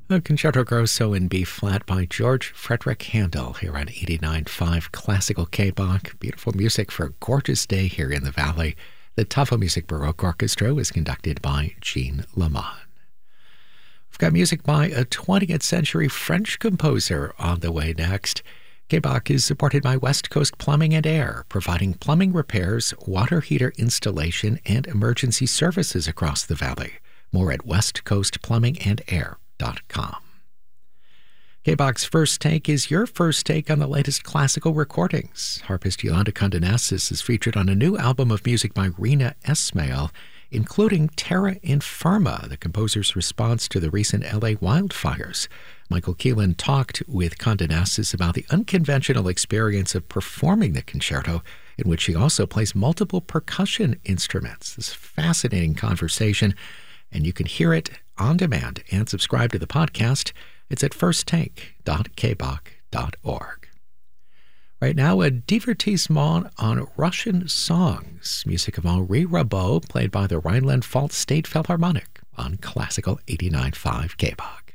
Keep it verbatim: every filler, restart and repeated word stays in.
A Concerto Grosso in B flat by George Frederick Handel here on eighty-nine point five Classical K-Bach. Beautiful music for a gorgeous day here in the Valley. The Tafel Music Baroque Orchestra was conducted by Jean Lamont. We've got music by a twentieth century French composer on the way next. K-Bach is supported by West Coast Plumbing and Air, providing plumbing repairs, water heater installation, and emergency services across the valley. More at west coast plumbing and air dot com. K-Bach's First Take is your first take on the latest classical recordings. Harpist Yolanda Condenasis is featured on a new album of music by Rena Esmail, including Terra Infirma, the composer's response to the recent L A wildfires. Michael Keelan talked with Condenasis about the unconventional experience of performing the concerto, in which she also plays multiple percussion instruments. This fascinating conversation, and you can hear it on demand and subscribe to the podcast. It's at first take dot k bach dot org. Right now, a divertissement on Russian songs, music of Henri Rabaud, played by the Rhineland-Pfalz State Philharmonic on Classical eighty-nine point five K-Bach.